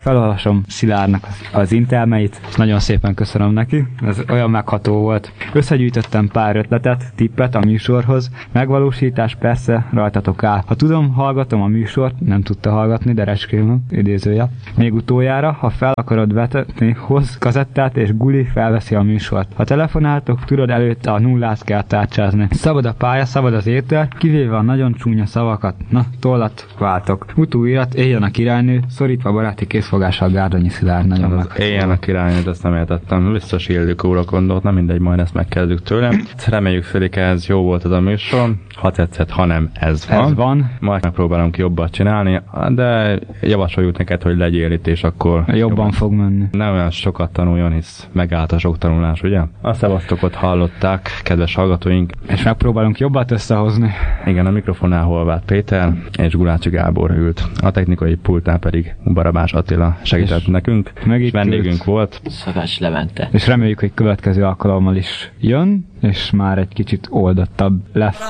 Felolvasom Szilárdnak az intelmeit, és nagyon szépen köszönöm neki, ez olyan megható volt. Összegyűjtöttem pár ötletet, tippet a műsorhoz, megvalósítás persze rajtatok áll. Ha tudom, hallgatom a műsort, nem tudta hallgatni, de recskélem, idézője. Még utoljára, ha fel akarod vetni, hoz kazettát és Guli felveszi a műsort. Ha telefonáltok, tudod előtte a nullát kell tárcsázni. Szabad a pálya, szabad az éter, kivéve a nagyon csúnya szavakat. Na, tollat váltok. Utóirat, éljen a királynő, szorítva baráti készfogással Gárdonyi Szilárd, nagyon meg. Éljen a királynőt, ezt nem értettem. Biztos Ildikóra gondolt, nem mindegy, majd ezt megkezdjük tőlem. Reméljük, Félike, ez jó volt ez a műsor. Ha tetszett, ha nem, ez van. Majd megpróbálunk jobbat csinálni, de javasoljuk neked, hogy legyél itt, és akkor jobban fog menni. Nem olyan sokat tanuljon, hisz megállt a sok tanulás, ugye? A szevasztokot hallották, kedves hallgatóink. És megpróbálunk jobbat összehozni. Igen, a mikrofonnál Horváth Péter és Gulácsi Gábor ült. A technikai pultnál pedig Barabás Attila segített nekünk. És vendégünk volt Szakács Levente. És reméljük, hogy következő alkalommal is jön, és már egy kicsit oldottabb lesz.